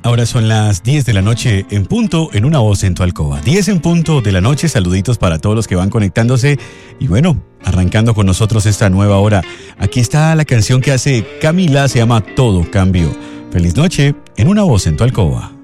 Ahora son las 10 de la noche en punto, en Una Voz en tu alcoba. 10 en punto de la noche, saluditos para todos los que van conectándose. Y bueno, arrancando con nosotros esta nueva hora. Aquí está la canción que hace Camila, se llama Todo Cambio. Feliz noche en Una Voz en tu alcoba.